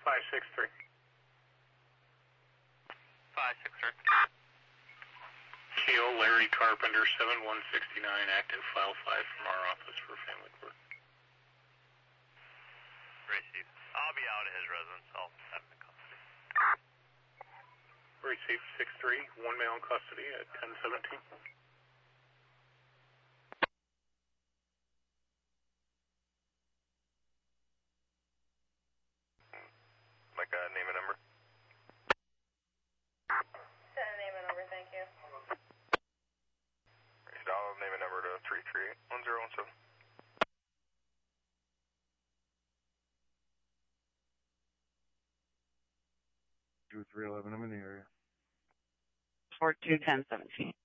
563. 563. Keel Larry Carpenter, 7169, active file 5 from our office for family court. Received. I'll be out at his residence. I'll have him in custody. Received 6-3, one male in custody at 1017. Like name and number? Name and number, thank you. I'll name and number to 3381017. 311, I'm in the area. 421017.